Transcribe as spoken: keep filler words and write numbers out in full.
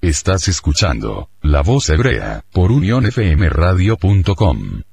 Estás escuchando La Voz Hebrea por unión f m radio punto com.